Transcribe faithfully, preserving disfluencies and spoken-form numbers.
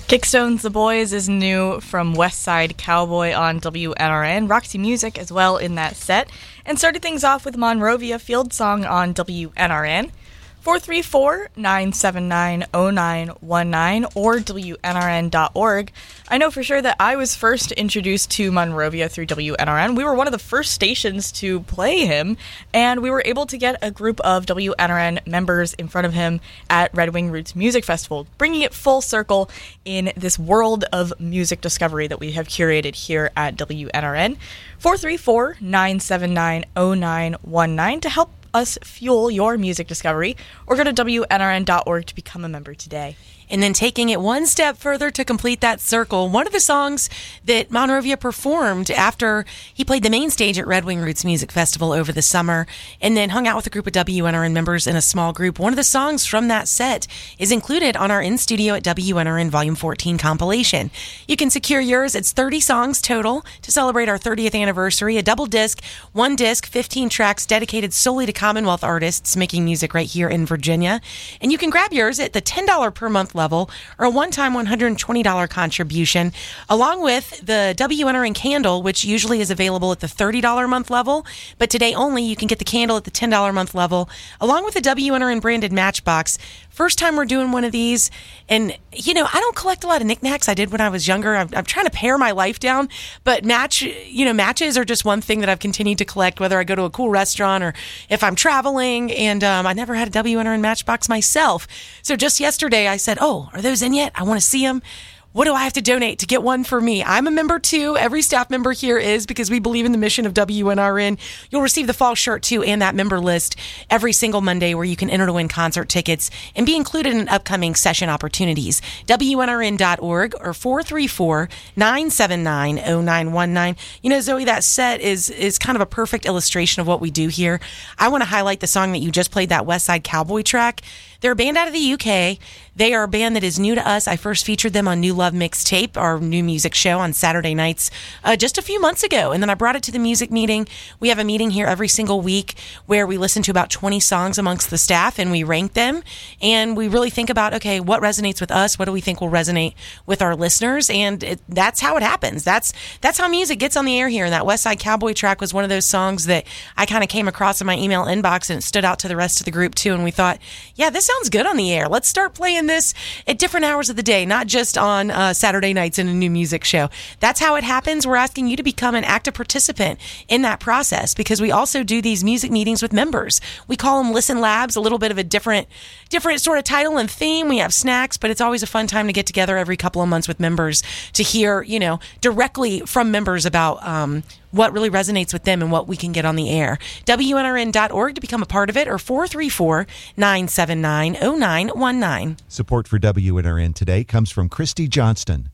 Kickstones The Boys is new from West Side Cowboy on W N R N. Roxy Music as well in that set. And started things off with Monrovia Field Song on W N R N. four three four, nine seven nine, zero nine one nine or W N R N dot org. I know for sure that I was first introduced to Monrovia through W N R N. We were one of the first stations to play him, and we were able to get a group of W N R N members in front of him at Red Wing Roots Music Festival, bringing it full circle in this world of music discovery that we have curated here at W N R N. four three four, nine seven nine, zero nine one nine to help us fuel your music discovery, or go to W N R N dot org to become a member today. And then taking it one step further to complete that circle, one of the songs that Monrovia performed after he played the main stage at Red Wing Roots Music Festival over the summer and then hung out with a group of W N R N members in a small group, one of the songs from that set is included on our In Studio at W N R N Volume fourteen compilation. You can secure yours. It's thirty songs total to celebrate our thirtieth anniversary, a double disc, one disc, fifteen tracks dedicated solely to Commonwealth artists making music right here in Virginia. And you can grab yours at the ten dollars per month level or a one-time one hundred twenty dollars contribution, along with the W N R N candle, which usually is available at the thirty dollars a month level, but today only you can get the candle at the ten dollars a month level, along with the W N R N branded matchbox. First time we're doing one of these, and you know, I don't collect a lot of knickknacks. I did when I was younger. I'm, I'm trying to pare my life down, but match, you know, matches are just one thing that I've continued to collect, whether I go to a cool restaurant or if I'm traveling, and um, I never had a W N R N matchbox myself. So just yesterday I said, oh, are those in yet? I want to see them. What do I have to donate to get one for me? I'm a member too. Every staff member here is, because we believe in the mission of W N R N. You'll receive the fall shirt too and that member list every single Monday where you can enter to win concert tickets and be included in upcoming session opportunities. W N R N dot org or four three four, nine seven nine, zero nine one nine. You know, Zoe, that set is is kind of a perfect illustration of what we do here. I want to highlight the song that you just played, that West Side Cowboy track. They're a band out of the U K. They are a band that is new to us. I first featured them on New Love Mixtape, our new music show on Saturday nights, uh, just a few months ago. And then I brought it to the music meeting. We have a meeting here every single week where we listen to about twenty songs amongst the staff and we rank them. And we really think about, okay, what resonates with us? What do we think will resonate with our listeners? And it, that's how it happens. That's that's how music gets on the air here. And that West Side Cowboy track was one of those songs that I kind of came across in my email inbox, and it stood out to the rest of the group too. And we thought, yeah, this sounds good on the air. Let's start playing this at different hours of the day, not just on uh, Saturday nights in a new music show. That's how it happens. We're asking you to become an active participant in that process, because we also do these music meetings with members. We call them Listen Labs, a little bit of a different different sort of title and theme. We have snacks, but it's always a fun time to get together every couple of months with members to hear, you know, directly from members about um, what really resonates with them and what we can get on the air. W N R N dot org to become a part of it, or four three four, nine seven nine, zero nine one nine. Support for W N R N today comes from Christy Johnston,